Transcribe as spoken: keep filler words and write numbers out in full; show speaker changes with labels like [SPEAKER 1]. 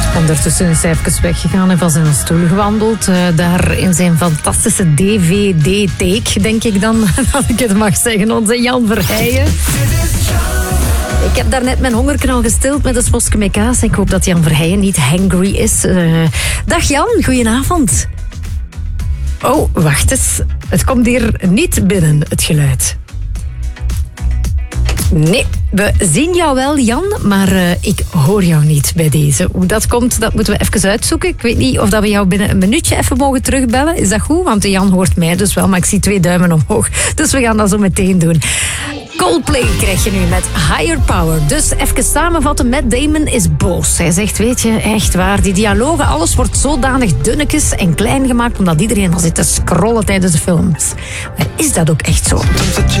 [SPEAKER 1] Ondertussen is hij even weggegaan en van zijn stoel gewandeld. Uh, daar in zijn fantastische D V D-take, denk ik dan, dat ik het mag zeggen. Onze Jan Verheijen. Ik heb daarnet mijn hongerknal gestild met een smosje met kaas. Ik hoop dat Jan Verheijen niet hangry is. Uh, dag Jan, goedenavond. Oh, wacht eens. Het komt hier niet binnen, het geluid. Nee, we zien jou wel, Jan, maar uh, ik hoor jou niet bij deze. Hoe dat komt, dat moeten we even uitzoeken. Ik weet niet of dat we jou binnen een minuutje even mogen terugbellen. Is dat goed? Want Jan hoort mij dus wel, maar ik zie twee duimen omhoog. Dus we gaan dat zo meteen doen. Coldplay krijg je nu met Higher Power. Dus even samenvatten, Matt Damon is boos. Hij zegt, weet je, echt waar, die dialogen, alles wordt zodanig dunnetjes en klein gemaakt, omdat iedereen al zit te scrollen tijdens de films. Maar is dat ook echt zo?